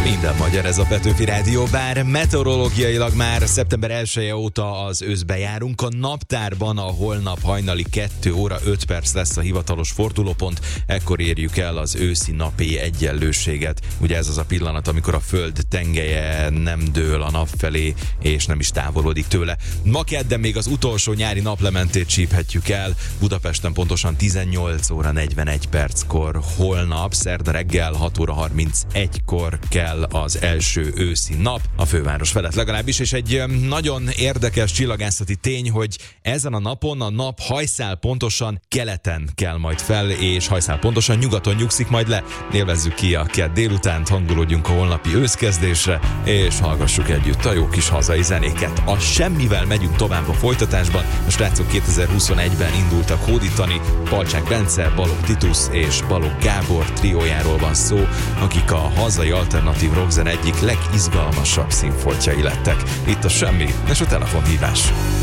Minden magyar, ez a Petőfi Rádió, bár meteorológiailag már szeptember 1-e óta az őszbe járunk. A naptárban a holnap hajnali 2 óra 5 perc lesz a hivatalos fordulópont, ekkor érjük el az őszi napi egyenlőséget. Ugye ez az a pillanat, amikor a föld tengelye nem dől a nap felé, és nem is távolodik tőle. Ma kedden még az utolsó nyári naplementét csíphetjük el, Budapesten pontosan 18 óra 41 perckor, holnap szerda reggel 6 óra 31-kor kell az első őszi nap a főváros felett legalábbis, és egy nagyon érdekes csillagászati tény, hogy ezen a napon a nap hajszál pontosan keleten kell majd fel, és hajszál pontosan nyugaton nyugszik majd le. Élvezzük ki a kedd délutánt, hangolódjunk a holnapi őszkezdésre, és hallgassuk együtt a jó kis hazai zenéket. A Semmivel megyünk tovább a folytatásban. A srácok 2021-ben indultak hódítani, Palcsák Bence, Balogh Titus és Balogh Gábor triójáról van szó, akik a hazai alternatív rockzene egyik legizgalmasabb színfoltjai lettek. Itt a Semmi és a telefonhívás.